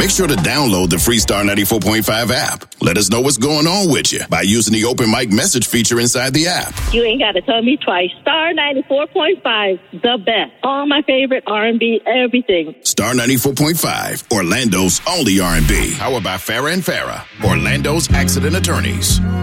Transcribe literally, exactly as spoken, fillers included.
Make sure to download the free Star ninety-four point five app. Let us know what's going on with you by using the open mic message feature inside the app. You ain't got to tell me twice. Star ninety-four point five, the best. All my favorite R and B, everything. Star ninety-four point five, Orlando's only R and B. Powered by Farrah and Farrah, Orlando's accident attorneys.